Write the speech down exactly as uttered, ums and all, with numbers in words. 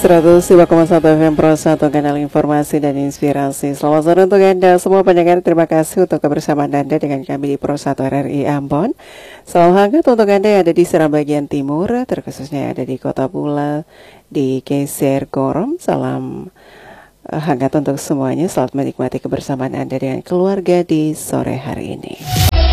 seratus dua koma satu F M Pro satu, kanal informasi dan inspirasi. Selamat sore untuk Anda semua pendengar. Terima kasih untuk kebersamaan Anda dengan kami di Pro satu R R I Ambon. Salam hangat untuk Anda yang ada di Seram bagian timur, terkhususnya yang ada di Kota Bula, di Geser Gorom. Salam hangat untuk semuanya. Selamat menikmati kebersamaan Anda dengan keluarga di sore hari ini.